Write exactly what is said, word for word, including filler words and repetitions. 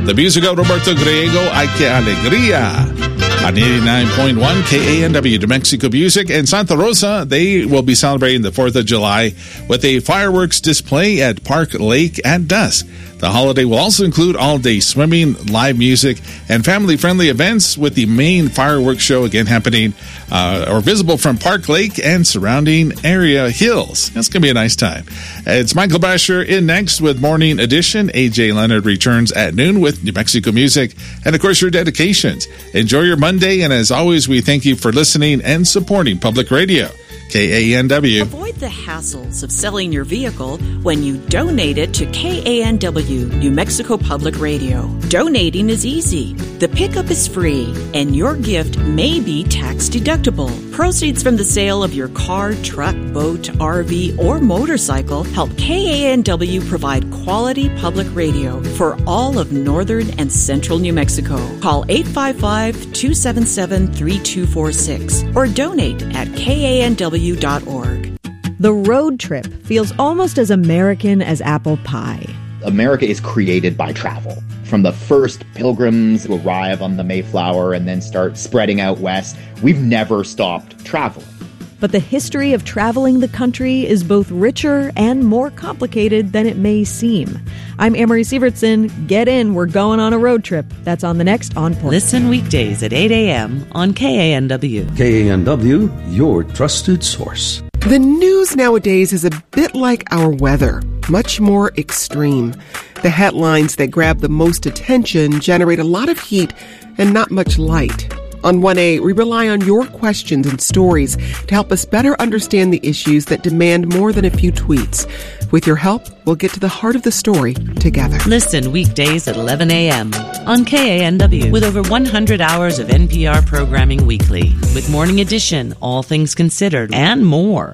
The music of Roberto Griego, Ay Que Alegría. On eighty-nine point one K A N W, New Mexico Music. And Santa Rosa, they will be celebrating the fourth of July with a fireworks display at Park Lake at dusk. The holiday will also include all-day swimming, live music, and family-friendly events, with the main fireworks show again happening uh, or visible from Park Lake and surrounding area hills. That's going to be a nice time. It's Michael Brasher in next with Morning Edition. A J Leonard returns at noon with New Mexico Music and, of course, your dedications. Enjoy your Monday, and as always, we thank you for listening and supporting Public Radio. K A N W. Avoid the hassles of selling your vehicle when you donate it to K A N W, New Mexico Public Radio. Donating is easy. The pickup is free, and your gift may be tax deductible. Proceeds from the sale of your car, truck, boat, R V, or motorcycle help K A N W provide quality public radio for all of northern and central New Mexico. Call eight five five, two seven seven, three two four six or donate at K A N W dot org. The road trip feels almost as American as apple pie. America is created by travel. From the first pilgrims who arrive on the Mayflower and then start spreading out west, we've never stopped traveling. But the history of traveling the country is both richer and more complicated than it may seem. I'm Amory Sievertson. Get in. We're going on a road trip. That's on the next On Point. Listen weekdays at eight a.m. on K A N W. K A N W, your trusted source. The news nowadays is a bit like our weather, much more extreme. The headlines that grab the most attention generate a lot of heat and not much light. On one A, we rely on your questions and stories to help us better understand the issues that demand more than a few tweets. With your help, we'll get to the heart of the story together. Listen weekdays at eleven a.m. on K A N W with over one hundred hours of N P R programming weekly, with Morning Edition, All Things Considered, and more.